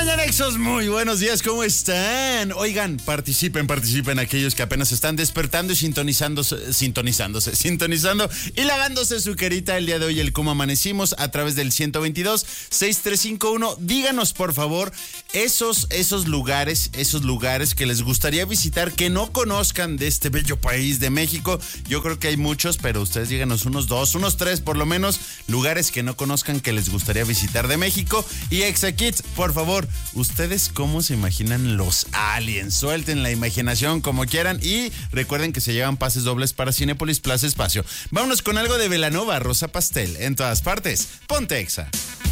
Mañanexos, muy buenos días, ¿cómo están? Oigan, participen aquellos que apenas están despertando y sintonizando y lavándose su carita el día de hoy, el cómo amanecimos a través del 122-6351. Díganos, por favor, esos lugares que les gustaría visitar, que no conozcan de este bello país de México. Yo creo que hay muchos, pero ustedes díganos unos 2, unos 3 por lo menos, lugares que no conozcan que les gustaría visitar de México. Y ExaKids, por favor, ¿ustedes cómo se imaginan los aliens? Suelten la imaginación como quieran y recuerden que se llevan pases dobles para Cinépolis Plaza Espacio. Vámonos con algo de Belanova, Rosa Pastel, en todas partes. Ponte Exa.